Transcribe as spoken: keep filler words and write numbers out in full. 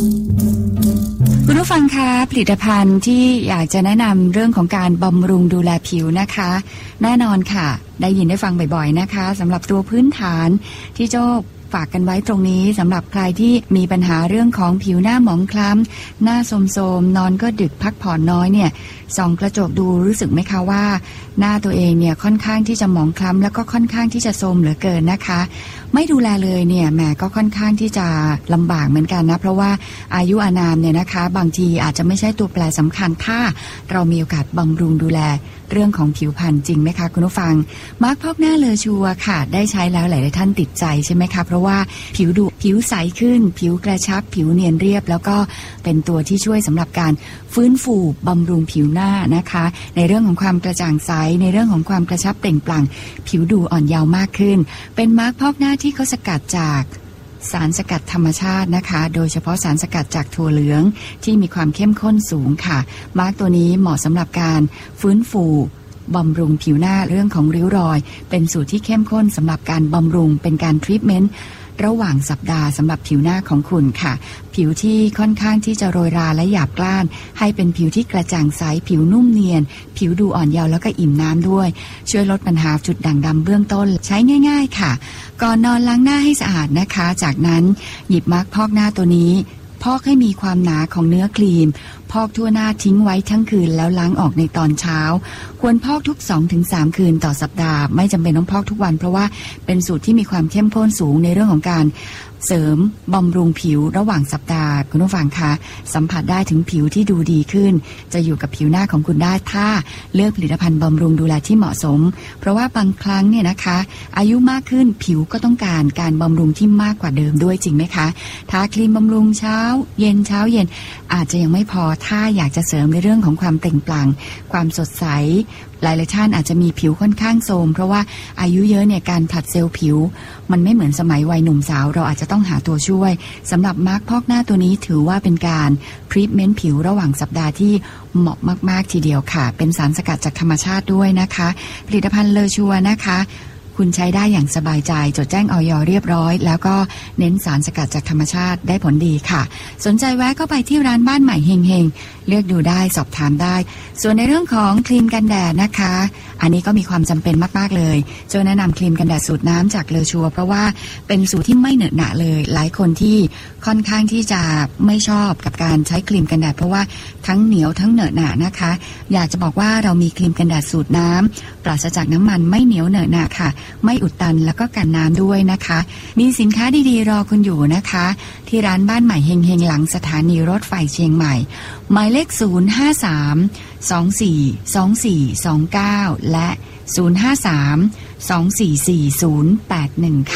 คุณผู้ฟังคะผลิตภัณฑ์ที่อยากจะแนะนำเรื่องของการบำรุงดูแลผิวนะคะแน่นอนค่ะได้ยินได้ฟังบ่อยๆนะคะสำหรับตัวพื้นฐานที่โจ้ฝากกันไว้ตรงนี้สำหรับใครที่มีปัญหาเรื่องของผิวหน้าหมองคล้ำหน้าโทรมๆนอนก็ดึกพักผ่อนน้อยเนี่ยส่องกระจกดูรู้สึกไหมคะว่าหน้าตัวเองเนี่ยค่อนข้างที่จะหมองคล้ำแล้วก็ค่อนข้างที่จะโทรมเหลือเกินนะคะไม่ดูแลเลยเนี่ยแหมก็ค่อนข้างที่จะลำบากเหมือนกันนะเพราะว่าอายุอานามเนี่ยนะคะบางทีอาจจะไม่ใช่ตัวแปรสำคัญถ้าเรามีโอกาสบำรุงดูแลเรื่องของผิวพรรณจริงไหมคะคุณผู้ฟังมาร์คพอกหน้าเลอชัวค่ะได้ใช้แล้วหลายๆท่านติดใจใช่ไหมคะเพราะว่าผิวดูผิวใสขึ้นผิวกระชับผิวเนียนเรียบแล้วก็เป็นตัวที่ช่วยสำหรับการฟื้นฟูบำรุงผิวหน้านะคะในเรื่องของความกระจ่างใสในเรื่องของความกระชับเปล่งปลั่งผิวดูอ่อนเยาว์มากขึ้นเป็นมาร์คพอกหน้าที่เขาสกัดจากสารสกัดธรรมชาตินะคะโดยเฉพาะสารสกัดจากถั่วเหลืองที่มีความเข้มข้นสูงค่ะมาร์คตัวนี้เหมาะสำหรับการฟื้นฟูบำรุงผิวหน้าเรื่องของริ้วรอยเป็นสูตรที่เข้มข้นสำหรับการบำรุงเป็นการทรีทเมนต์ระหว่างสัปดาห์สำหรับผิวหน้าของคุณค่ะผิวที่ค่อนข้างที่จะโรยราและหยาบกร้านให้เป็นผิวที่กระจ่างใสผิวนุ่มเนียนผิวดูอ่อนเยาว์แล้วก็อิ่มน้ำด้วยช่วยลดปัญหาจุดด่างดำเบื้องต้นใช้ง่ายๆค่ะก่อนนอนล้างหน้าให้สะอาดนะคะจากนั้นหยิบมาร์คพอกหน้าตัวนี้พอกให้มีความหนาของเนื้อครีมพอกทั่วหน้าทิ้งไว้ทั้งคืนแล้วล้างออกในตอนเช้าควรพอกทุก สองถึงสาม คืนต่อสัปดาห์ไม่จำเป็นต้องพอกทุกวันเพราะว่าเป็นสูตรที่มีความเข้มข้นสูงในเรื่องของการเสริมบำรุงผิวระหว่างสัปดาห์คุณผู้ฟังคะสัมผัสได้ถึงผิวที่ดูดีขึ้นจะอยู่กับผิวหน้าของคุณได้ถ้าเลือกผลิตภัณฑ์บำรุงดูแลที่เหมาะสมเพราะว่าบางครั้งเนี่ยนะคะอายุมากขึ้นผิวก็ต้องการการบำรุงที่มากกว่าเดิมด้วยจริงไหมคะทาครีมบำรุงเช้าเย็นเช้าเย็นอาจจะยังไม่พอถ้าอยากจะเสริมในเรื่องของความเปล่งปลั่งความสดใสหลายๆท่านอาจจะมีผิวค่อนข้างโทรมเพราะว่าอายุเยอะเนี่ยการผลัดเซลล์ผิวมันไม่เหมือนสมัยวัยหนุ่มสาวเราอาจจะต้องหาตัวช่วยสำหรับมาร์คพอกหน้าตัวนี้ถือว่าเป็นการทรีทเมนต์ผิวระหว่างสัปดาห์ที่เหมาะมากๆทีเดียวค่ะเป็นสารสกัดจากธรรมชาติด้วยนะคะผลิตภัณฑ์เลอชัวนะคะคุณใช้ได้อย่างสบายใจจดแจ้งอย.เรียบร้อยแล้วก็เน้นสารสกัดจากธรรมชาติได้ผลดีค่ะสนใจแวะเข้าไปที่ร้านบ้านใหม่เฮงเฮงเลือกดูได้สอบถามได้ส่วนในเรื่องของครีมกันแดดนะคะอันนี้ก็มีความจำเป็นมากๆเลยโจแนะนำครีมกันแดดสูตรน้ำจากเลอชัวเพราะว่าเป็นสูตรที่ไม่เหนอะหนะเลยหลายคนที่ค่อนข้างที่จะไม่ชอบกับการใช้ครีมกันแดดเพราะว่าทั้งเหนียวทั้งเหนอะหนะนะคะอยากจะบอกว่าเรามีครีมกันแดดสูตรน้ำปราศจากน้ำมันไม่เหนียวเหนอะหนะค่ะไม่อุดตันแล้วก็กันน้ำด้วยนะคะมีสินค้าดีๆรอคุณอยู่นะคะที่ร้านบ้านใหม่เฮงเฮงหลังสถานีรถไฟเชียงใหม่หมายเลขศูนย์ ห้า สาม สอง สี่ สอง สี่ สอง เก้าและศูนย์ ห้า สาม สอง สี่ สี่ ศูนย์ แปด หนึ่งค่ะ